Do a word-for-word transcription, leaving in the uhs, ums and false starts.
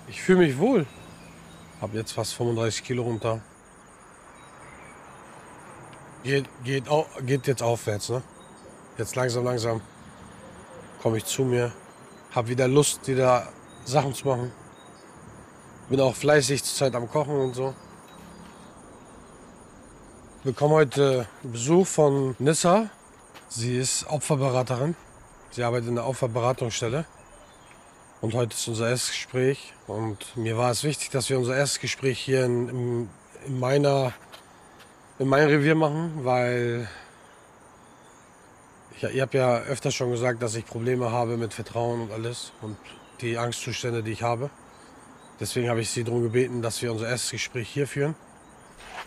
Ich fühle mich wohl. Hab jetzt fast fünfunddreißig Kilo runter. Geht, geht, au- geht jetzt aufwärts, ne? Jetzt langsam, langsam komme ich zu mir. Hab wieder Lust, wieder Sachen zu machen. Bin auch fleißig zur Zeit am Kochen und so. Bekomme heute Besuch von Nissa. Sie ist Opferberaterin. Sie arbeitet in der Opferberatungsstelle. Und heute ist unser erstes Gespräch. Und mir war es wichtig, dass wir unser erstes Gespräch hier in, in, in meiner, in meinem Revier machen, weil ich, ihr habt ja öfter schon gesagt, dass ich Probleme habe mit Vertrauen und alles und die Angstzustände, die ich habe. Deswegen habe ich sie darum gebeten, dass wir unser erstes Gespräch hier führen.